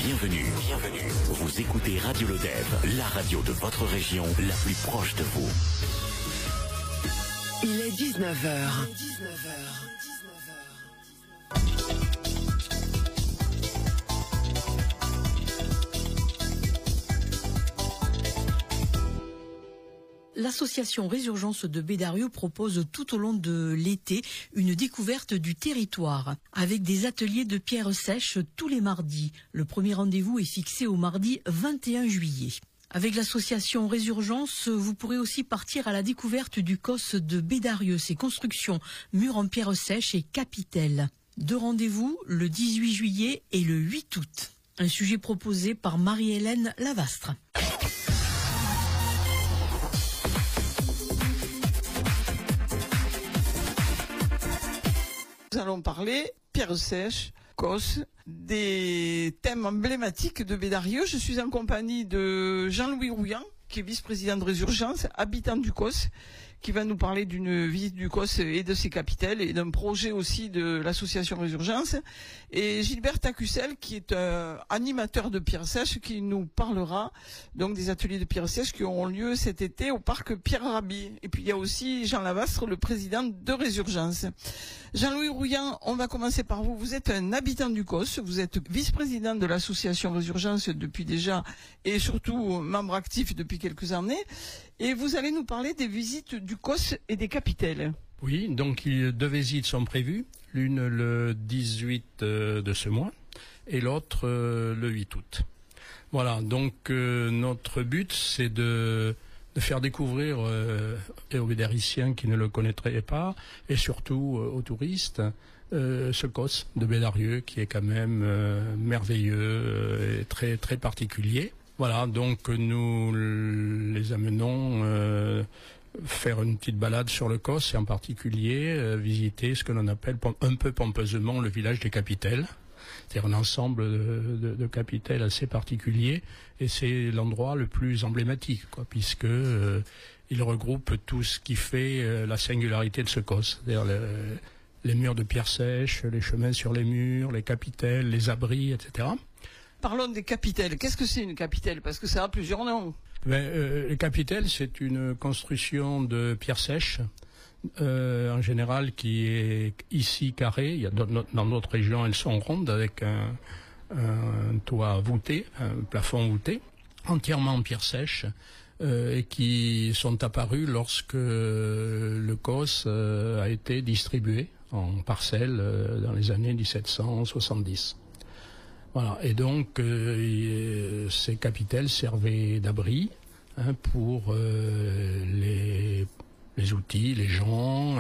Bienvenue. Vous écoutez Radio Lodève, la radio de votre région, la plus proche de vous. Il est 19h. L'association Résurgence de Bédarieux propose tout au long de l'été une découverte du territoire avec des ateliers de pierres sèches tous les mardis. Le premier rendez-vous est fixé au mardi 21 juillet. Avec l'association Résurgence, vous pourrez aussi partir à la découverte du COS de Bédarieux, ses constructions, murs en pierre sèche et capitelles. Deux rendez-vous, le 18 juillet et le 8 août. Un sujet proposé par Marie-Hélène Lavastre. Nous allons parler pierres sèches, COS, des thèmes emblématiques de Bédarieux. Je suis en compagnie de Jean-Louis Rouillant, qui est vice-président de Résurgence, habitant du COS, qui va nous parler d'une visite du COS et de ses capitelles et d'un projet aussi de l'association Résurgence. Et Gilbert Tacussel, qui est animateur de pierres sèches, qui nous parlera donc des ateliers de pierres sèches qui auront lieu cet été au parc Pierre Rabhi. Et puis il y a aussi Jean Lavastre, le président de Résurgence. Jean-Louis Rouillant, on va commencer par vous. Vous êtes un habitant du COS, vous êtes vice-président de l'association Résurgence depuis déjà et surtout membre actif depuis quelques années. Et vous allez nous parler des visites du COS et des capitelles. Oui, donc deux visites sont prévues. L'une le 18 de ce mois et l'autre le 8 août. Voilà, donc notre but c'est de faire découvrir et aux Bédariciens qui ne le connaîtraient pas et surtout aux touristes ce COS de Bédarieux qui est quand même merveilleux et très très particulier. Voilà, donc nous les amenons faire une petite balade sur le COS et en particulier visiter ce que l'on appelle un peu pompeusement le village des capitelles. C'est-à-dire un ensemble de capitelles assez particulier et c'est l'endroit le plus emblématique, quoi, puisque il regroupe tout ce qui fait la singularité de ce COS. C'est-à-dire les murs de pierre sèche, les chemins sur les murs, les capitelles, les abris, etc. Parlons des capitelles. Qu'est-ce que c'est une capitelle? Parce que ça a plusieurs noms. Les capitelles, c'est une construction de pierre sèche, en général qui est ici carrée. Il y a dans d'autres régions, elles sont rondes avec un toit voûté, un plafond voûté, entièrement en pierre sèche, et qui sont apparues lorsque le COS a été distribué en parcelles dans les années 1770. Voilà, et donc ces capitelles servaient d'abri pour les outils, les gens,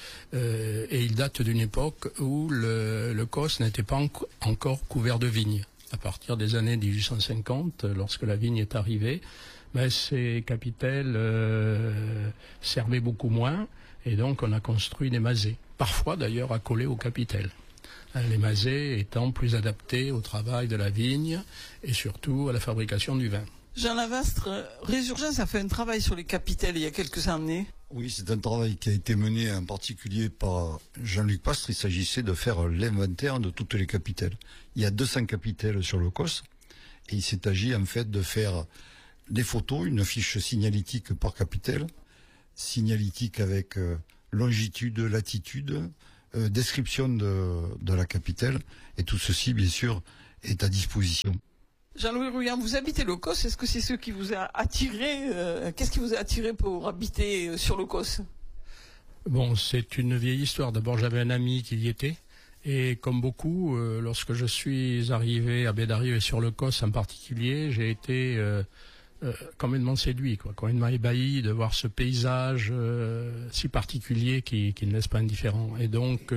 et ils datent d'une époque où le COS n'était pas encore couvert de vignes. À partir des années 1850, lorsque la vigne est arrivée, ces capitelles servaient beaucoup moins, et donc on a construit des masées, parfois d'ailleurs accolées aux capitelles. Les masées étant plus adaptés au travail de la vigne et surtout à la fabrication du vin. Jean Lavastre, Résurgence a fait un travail sur les capitelles il y a quelques années. Oui, c'est un travail qui a été mené en particulier par Jean-Luc Pastre. Il s'agissait de faire l'inventaire de toutes les capitelles. Il y a 200 capitelles sur le COS et il s'est agi en fait de faire des photos, une fiche signalétique par capitelle, signalétique avec longitude, latitude, description de la capitale, et tout ceci, bien sûr, est à disposition. Jean-Louis Rouillant, vous habitez le COS, est-ce que c'est ce qui vous a attiré qu'est-ce qui vous a attiré pour habiter sur le COS? Bon, c'est une vieille histoire. D'abord, j'avais un ami qui y était, et comme beaucoup, lorsque je suis arrivé à Bédarieux et sur le COS en particulier, j'ai été complètement séduit, complètement ébahi de voir ce paysage si particulier qui ne laisse pas indifférent. Et donc,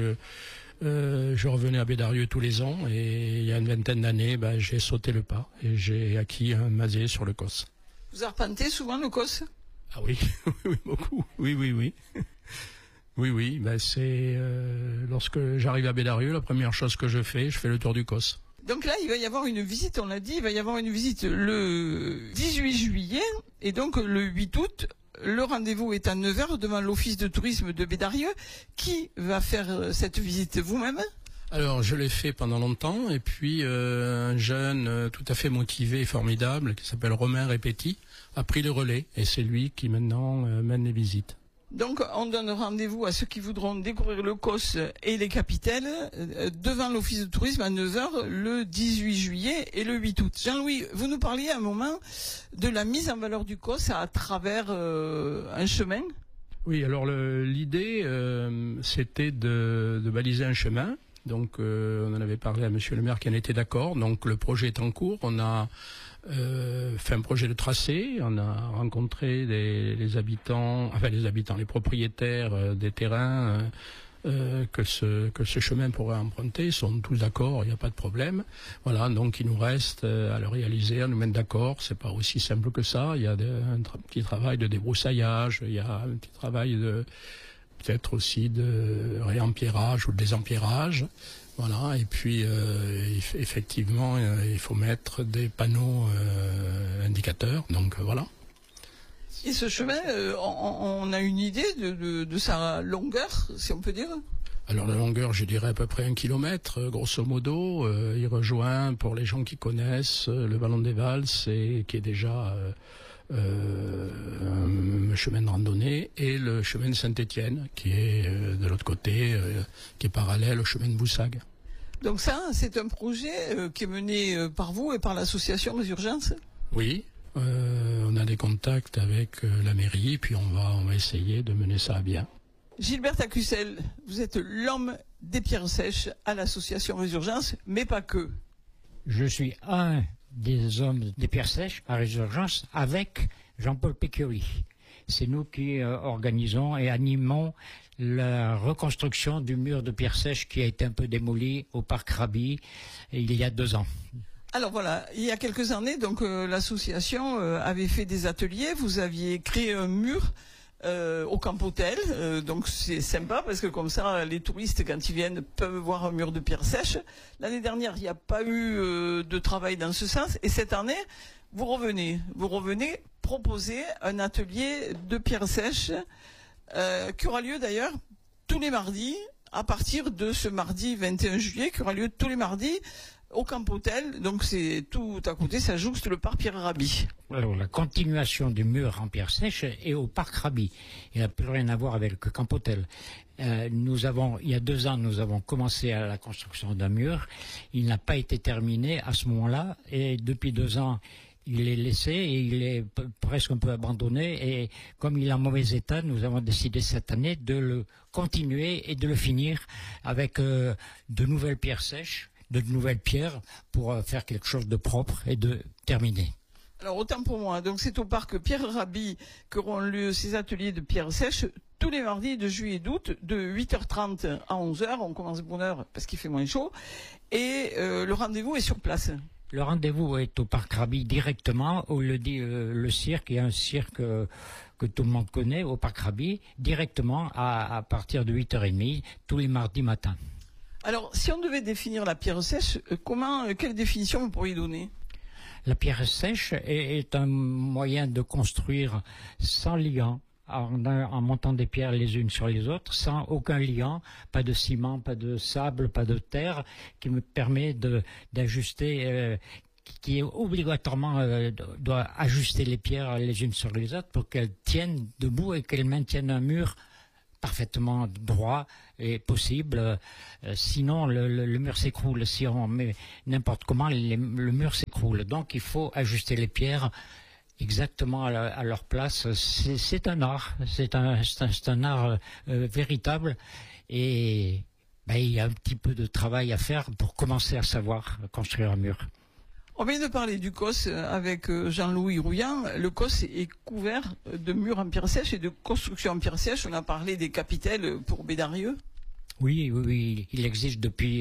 je revenais à Bédarieux tous les ans, et il y a une vingtaine d'années, j'ai sauté le pas et j'ai acquis un masé sur le COS. Vous arpentez souvent le COS? Ah oui, oui, beaucoup. Oui. Oui, c'est lorsque j'arrive à Bédarieux, la première chose que je fais le tour du COS. Donc là, il va y avoir une visite, on l'a dit, il va y avoir une visite le 18 juillet et donc le 8 août. Le rendez-vous est à 9h devant l'office de tourisme de Bédarieux. Qui va faire cette visite? Vous-même? Alors, je l'ai fait pendant longtemps, et puis un jeune tout à fait motivé et formidable, qui s'appelle Romain Répéty, a pris le relais, et c'est lui qui maintenant mène les visites. Donc, on donne rendez-vous à ceux qui voudront découvrir le COS et les capitelles devant l'Office de tourisme à 9h le 18 juillet et le 8 août. Jean-Louis, vous nous parliez à un moment de la mise en valeur du COS à travers un chemin. Oui, alors l'idée, c'était de baliser un chemin. Donc, on en avait parlé à Monsieur le maire qui en était d'accord. Donc, le projet est en cours. On a fait un projet de tracé. On a rencontré les propriétaires des terrains que ce chemin pourrait emprunter. Ils sont tous d'accord, il n'y a pas de problème. Voilà, donc il nous reste à le réaliser, à nous mettre d'accord. C'est pas aussi simple que ça. Il y a un petit travail de débroussaillage, il y a un petit travail peut-être aussi de réempierrage ou de désempierrage. Voilà, et puis effectivement, il faut mettre des panneaux indicateurs. Donc voilà. Et ce chemin, on a une idée de sa longueur, si on peut dire? Alors la longueur, je dirais à peu près 1 kilomètre, grosso modo. Il rejoint, pour les gens qui connaissent, le Vallon des Valses, qui est déjà un chemin de randonnée, et le chemin de Saint-Étienne, qui est de l'autre côté, qui est parallèle au chemin de Boussagues. Donc ça, c'est un projet qui est mené par vous et par l'association Résurgence? Oui, on a des contacts avec la mairie, puis on va essayer de mener ça à bien. Gilbert Tacussel, vous êtes l'homme des pierres sèches à l'association Résurgence, mais pas que. Je suis un des hommes des pierres sèches à Résurgence avec Jean-Paul Pécurie. C'est nous qui organisons et animons la reconstruction du mur de pierres sèches qui a été un peu démoli au parc Rabi il y a 2 ans. Alors voilà, il y a quelques années, donc l'association avait fait des ateliers. Vous aviez créé un mur au Camp Hôtel, donc c'est sympa parce que comme ça, les touristes quand ils viennent peuvent voir un mur de pierres sèches. L'année dernière, il n'y a pas eu de travail dans ce sens, et cette année, vous revenez proposer un atelier de pierres sèches qui aura lieu d'ailleurs tous les mardis, à partir de ce mardi 21 juillet, qui aura lieu tous les mardis au Camp Hôtel. Donc c'est tout à côté, ça jouxte le parc Pierre Rabhi. Alors la continuation du mur en pierre sèche est au parc Rabhi. Il n'a plus rien à voir avec le Camp Hôtel. Il y a 2 ans, nous avons commencé à la construction d'un mur. Il n'a pas été terminé à ce moment-là, et depuis 2 ans, il est laissé et il est presque un peu abandonné, et comme il est en mauvais état, nous avons décidé cette année de le continuer et de le finir avec de nouvelles pierres sèches, de nouvelles pierres, pour faire quelque chose de propre et de terminer. Alors autant pour moi, donc c'est au parc Pierre Rabhi qu'auront lieu ces ateliers de pierres sèches tous les mardis de juillet et d'août, de 8h30 à 11h, on commence bonne heure parce qu'il fait moins chaud, et le rendez-vous est sur place. Le rendez-vous est au parc Rabhi directement, où le cirque, il y a un cirque que tout le monde connaît au parc Rabhi, directement à partir de 8h30, tous les mardis matins. Alors, si on devait définir la pierre sèche, quelle définition vous pourriez donner? La pierre sèche est un moyen de construire sans liant, en montant des pierres les unes sur les autres, sans aucun liant, pas de ciment, pas de sable, pas de terre, qui me permet d'ajuster, qui obligatoirement doit ajuster les pierres les unes sur les autres pour qu'elles tiennent debout et qu'elles maintiennent un mur parfaitement droit et possible. Sinon le mur s'écroule. Si on met n'importe comment, le mur s'écroule. Donc il faut ajuster les pierres exactement à leur place. C'est un art, c'est un art véritable, et il y a un petit peu de travail à faire pour commencer à savoir construire un mur. On vient de parler du COS avec Jean-Louis Rouillant. Le COS est couvert de murs en pierre sèche et de constructions en pierre sèche. On a parlé des capitelles pour Bédarieux. Oui, il existe depuis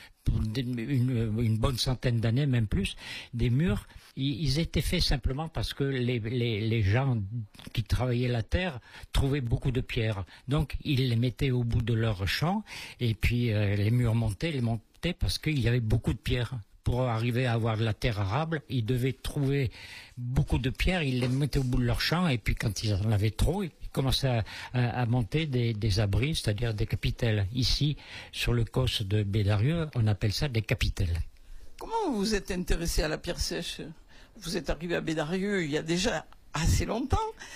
une bonne centaine d'années, même plus, des murs. Ils étaient faits simplement parce que les gens qui travaillaient la terre trouvaient beaucoup de pierres. Donc ils les mettaient au bout de leur champ, et puis les murs montaient parce qu'il y avait beaucoup de pierres. Pour arriver à avoir de la terre arable, ils devaient trouver beaucoup de pierres, ils les mettaient au bout de leur champ, et puis quand ils en avaient trop, commencé à monter des abris, c'est-à-dire des capitelles. Ici, sur le COS de Bédarieux, on appelle ça des capitelles. Comment vous vous êtes intéressé à la pierre sèche? Vous êtes arrivé à Bédarieux il y a déjà assez longtemps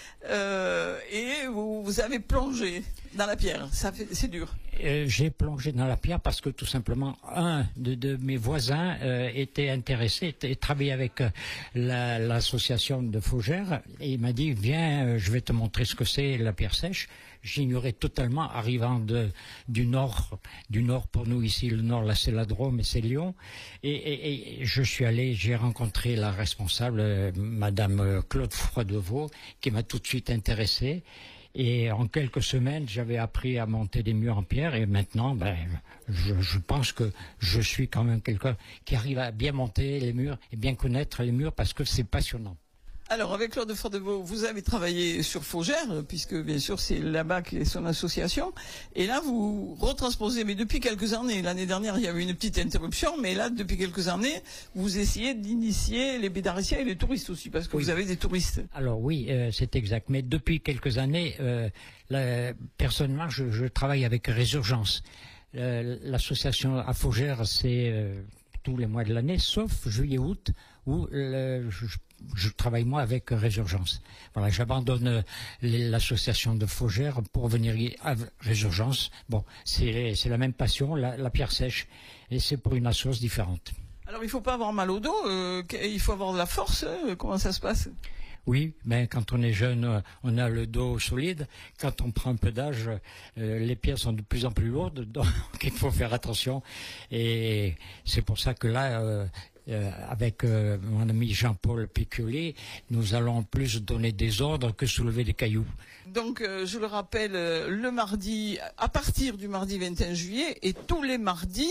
et vous avez plongé dans la pierre. C'est dur. J'ai plongé dans la pierre parce que tout simplement un de mes voisins était intéressé et travaillait avec l'association de Faugères et il m'a dit viens, je vais te montrer ce que c'est la pierre sèche. J'ignorais totalement, arrivant du nord pour nous ici, le nord là c'est la Drôme et c'est Lyon, et je suis allé, j'ai rencontré la responsable, Madame Claude Froidevaux, qui m'a tout de suite intéressé, et en quelques semaines j'avais appris à monter des murs en pierre, et maintenant je pense que je suis quand même quelqu'un qui arrive à bien monter les murs et bien connaître les murs parce que c'est passionnant. Alors, avec Claude Froidevaux, vous avez travaillé sur Faugères, puisque bien sûr c'est là-bas qu'est son association. Et là, vous retransposez, mais depuis quelques années. L'année dernière, il y avait une petite interruption, mais là, depuis quelques années, vous essayez d'initier les bédariciens et les touristes aussi, parce que vous avez des touristes. Alors oui, c'est exact. Mais depuis quelques années, personnellement, je travaille avec Résurgence. L'association à Faugères, c'est tous les mois de l'année, sauf juillet-août, où je travaille moi avec Résurgence. Voilà, j'abandonne l'association de Faugères pour venir à Résurgence. Bon, c'est la même passion, la pierre sèche, et c'est pour une association différente. Alors il faut pas avoir mal au dos, il faut avoir de la force. Comment ça se passe? Oui, mais quand on est jeune, on a le dos solide. Quand on prend un peu d'âge, les pierres sont de plus en plus lourdes, donc il faut faire attention. Et c'est pour ça que là, avec mon ami Jean-Paul Péculier, nous allons plus donner des ordres que soulever des cailloux. Donc, je le rappelle, le mardi, à partir du mardi 21 juillet, et tous les mardis,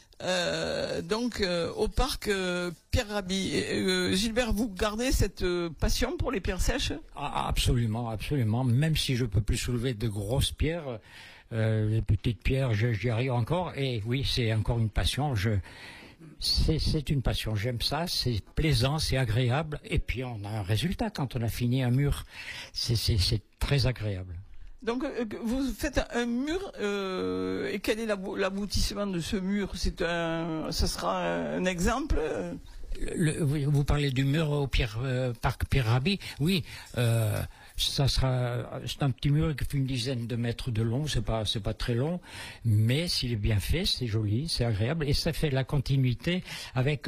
au parc Pierre Rabhi. Gilbert, vous gardez cette passion pour les pierres sèches? Absolument, absolument. Même si je peux plus soulever de grosses pierres, les petites pierres, j'y arrive encore. Et oui, c'est encore une passion. C'est une passion. J'aime ça. C'est plaisant, c'est agréable. Et puis on a un résultat quand on a fini un mur. C'est très agréable. Donc, vous faites un mur, et quel est l'aboutissement de ce mur? Ça sera un exemple? Vous parlez du mur au parc Pierre Rabhi? Oui, c'est un petit mur qui fait une dizaine de mètres de long, c'est pas très long, mais s'il est bien fait, c'est joli, c'est agréable, et ça fait la continuité avec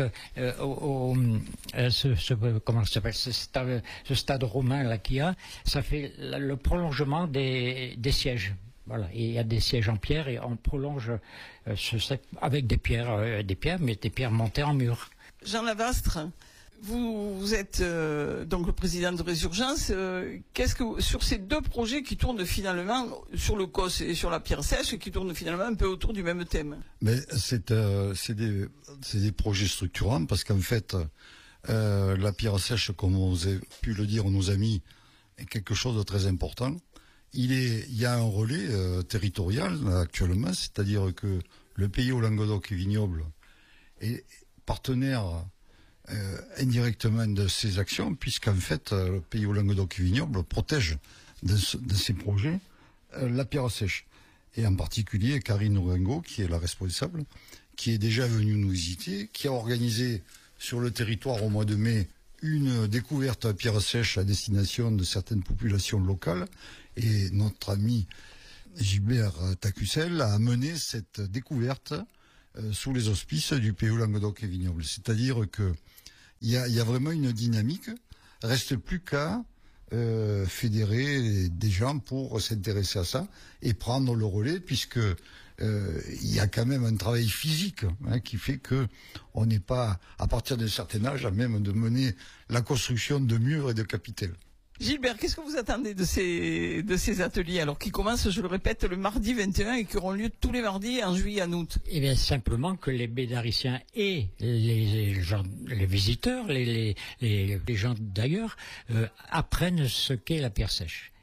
comment ça s'appelle, ce stade romain là qu'il y a, ça fait le prolongement des sièges. Voilà, et il y a des sièges en pierre et on prolonge avec des pierres, mais des pierres montées en mur. Jean Lavastre, vous êtes donc le président de Résurgence. Qu'est-ce que sur ces deux projets qui tournent finalement sur le COS et sur la pierre sèche, qui tournent finalement un peu autour du même thème? Mais c'est des projets structurants parce qu'en fait, la pierre sèche, comme on a pu le dire nos amis, est quelque chose de très important. Il y a un relais territorial actuellement, c'est-à-dire que le pays au Languedoc et Vignoble est partenaire indirectement de ces actions, puisqu'en fait le pays au Languedoc et Vignoble protège de ces projets la pierre sèche. Et en particulier Karine Orengo, qui est la responsable, qui est déjà venue nous visiter, qui a organisé sur le territoire au mois de mai une découverte à pierre sèche à destination de certaines populations locales. Et notre ami Gilbert Tacussel a mené cette découverte sous les auspices du PO Languedoc et Vignoble. C'est-à-dire que il y a vraiment une dynamique. Reste plus qu'à fédérer des gens pour s'intéresser à ça et prendre le relais, puisque il y a quand même un travail physique qui fait que on n'est pas, à partir d'un certain âge, à même de mener la construction de murs et de capitelles. Gilbert, qu'est-ce que vous attendez de ces ateliers, alors qui commencent, je le répète, le mardi 21 et qui auront lieu tous les mardis en juillet en août? Eh bien, simplement que les bédariciens et les visiteurs, les gens d'ailleurs, apprennent ce qu'est la pierre sèche.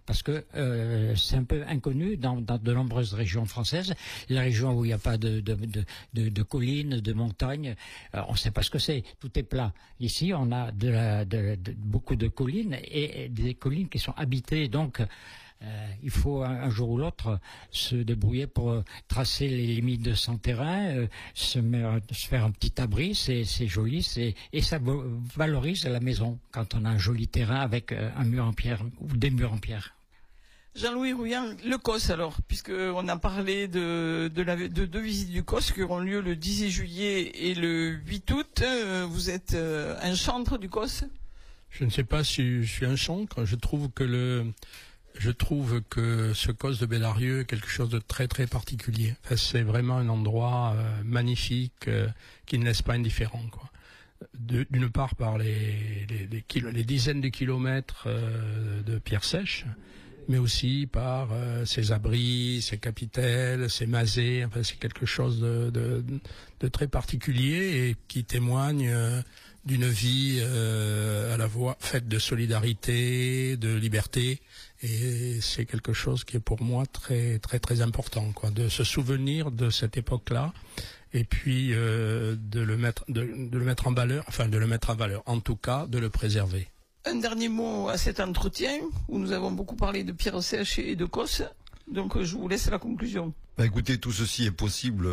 parce que c'est un peu inconnu dans de nombreuses régions françaises. Les régions où il n'y a pas de collines, de montagnes, on ne sait pas ce que c'est. Tout est plat. Ici, on a beaucoup de collines et des collines qui sont habitées. Donc, il faut un jour ou l'autre se débrouiller pour tracer les limites de son terrain, se faire un petit abri, c'est joli, et ça valorise la maison quand on a un joli terrain avec un mur en pierre ou des murs en pierre. Jean-Louis Rouillant, le COS alors, puisqu'on a parlé de deux visites du COS qui auront lieu le 18 juillet et le 8 août. Vous êtes un chantre du COS? Je ne sais pas si je suis un chantre. Je trouve que ce COS de Bédarieux est quelque chose de très très particulier. Enfin, c'est vraiment un endroit magnifique qui ne laisse pas indifférent, quoi. D'une part par les dizaines de kilomètres de pierres sèches, mais aussi par ses abris, ses capitelles, ses masées. Enfin, c'est quelque chose de très particulier et qui témoigne d'une vie à la fois faite de solidarité, de liberté. Et c'est quelque chose qui est pour moi très très très important, quoi, de se souvenir de cette époque-là, et puis de le mettre en valeur, en tout cas de le préserver. Un dernier mot à cet entretien où nous avons beaucoup parlé de pierres sèches et de COS. Donc je vous laisse la conclusion. Écoutez, tout ceci est possible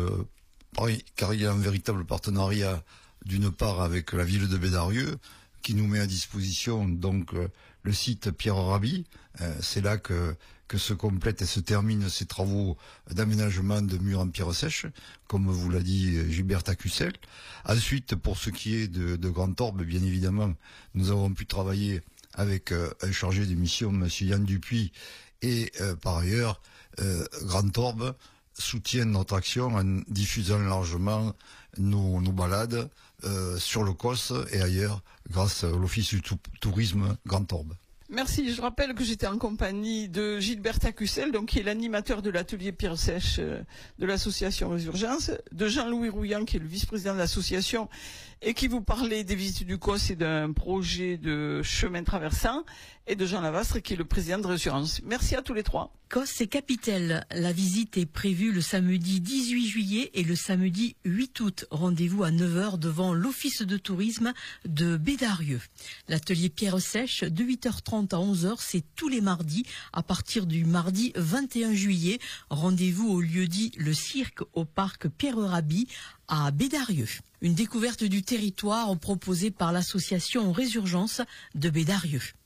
car il y a un véritable partenariat d'une part avec la ville de Bédarieux qui nous met à disposition donc le site Pierre Rabhi. C'est là que se complètent et se terminent ces travaux d'aménagement de murs en pierre sèche, comme vous l'a dit Gilbert Tacussel. Ensuite, pour ce qui est de Grand Orbe, bien évidemment, nous avons pu travailler avec un chargé de mission, M. Yann Dupuis, et par ailleurs, Grand Orbe soutient notre action en diffusant largement nos balades sur le COS et ailleurs grâce à l'Office du tourisme Grand Orbe. Merci. Je rappelle que j'étais en compagnie de Gilbert Tacussel, donc qui est l'animateur de l'atelier pierre sèche de l'association Résurgence, de Jean-Louis Rouillant, qui est le vice-président de l'association et qui vous parlait des visites du COS et d'un projet de chemin traversant, et de Jean Lavastre, qui est le président de Résurgence. Merci à tous les trois. COS et Capitelle. La visite est prévue le samedi 18 juillet et le samedi 8 août. Rendez-vous à 9h devant l'Office de tourisme de Bédarieux. L'atelier pierre sèche de 8h30 à 11h, c'est tous les mardis à partir du mardi 21 juillet. Rendez-vous au lieu-dit Le Cirque au parc Pierre Rabhi à Bédarieux. Une découverte du territoire proposée par l'association Résurgence de Bédarieux.